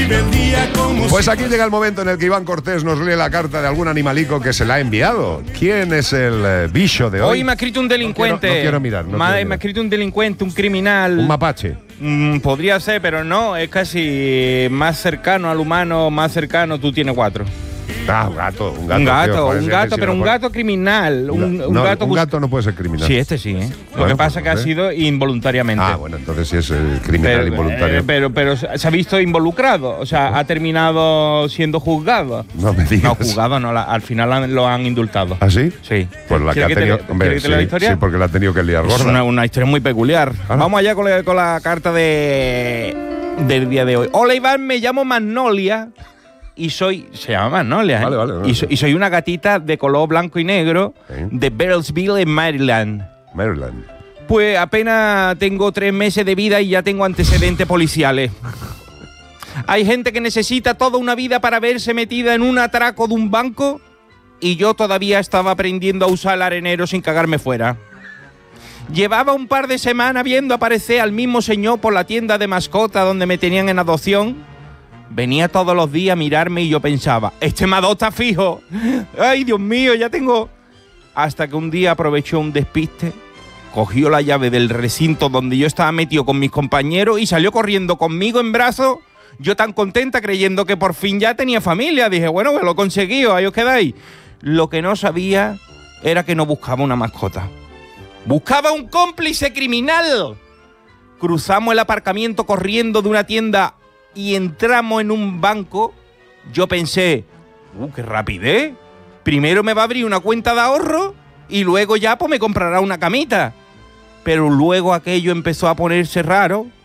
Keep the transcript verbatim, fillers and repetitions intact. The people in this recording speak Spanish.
vive el día como Pues si aquí llega el momento en el que Iván Cortés nos lee la carta de algún animalico que se la ha enviado. ¿Quién es el eh, bicho de hoy? Hoy me ha escrito un delincuente. No quiero, no quiero mirar. No me, quiero ha, mirar. me ha escrito un delincuente, un criminal. Un mapache. Mm, podría ser, pero no. Es casi más cercano al humano, más cercano. Tú tienes cuatro. Ah, un gato. Un gato, Un gato, tío, joder, un si gato, es que si pero no un pone- gato criminal. Un, un no, gato un bus- gato no puede ser criminal. Sí, este sí, ¿eh? Lo Bueno, que pasa pues, que ha ¿eh? sido involuntariamente. Ah, bueno, entonces sí es eh, criminal pero, involuntario. eh, pero, pero se ha visto involucrado, o sea, ha terminado siendo juzgado. No me digas. No, juzgado no, la- al final han- lo han indultado. ¿Ah, sí? Sí. Pues la que ha ¿Quieres tenido. te- hombre, quieres que te sí, lea la historia? sí, porque la ha tenido que liar Es gorda. una, una historia muy peculiar. Ah. Vamos allá con la, con la carta de del día de hoy. Hola Iván, me llamo Magnolia y soy... Se llama Magnolia, ¿eh? Vale, vale, vale. Y, so- y soy una gatita de color blanco y negro Sí. de Bearsville, en Maryland. Maryland. Pues apenas tengo tres meses de vida y ya tengo antecedentes policiales. Hay gente que necesita toda una vida para verse metida en un atraco de un banco y yo todavía estaba aprendiendo a usar el arenero sin cagarme fuera. Llevaba un par de semanas viendo aparecer al mismo señor por la tienda de mascota donde me tenían en adopción. Venía todos los días a mirarme y yo pensaba, este me adopta fijo. Ay, Dios mío, ya tengo... Hasta que un día aprovechó un despiste, cogió la llave del recinto donde yo estaba metido con mis compañeros y salió corriendo conmigo en brazos. Yo tan contenta creyendo que por fin ya tenía familia. Dije, bueno, pues lo he conseguido, ahí os quedáis. Lo que no sabía era que no buscaba una mascota. ¡Buscaba un cómplice criminal! Cruzamos el aparcamiento corriendo de una tienda y entramos en un banco. Yo pensé, ¡uh, qué rapidez! Primero me va a abrir una cuenta de ahorro y luego ya pues me comprará una camita. Pero luego aquello empezó a ponerse raro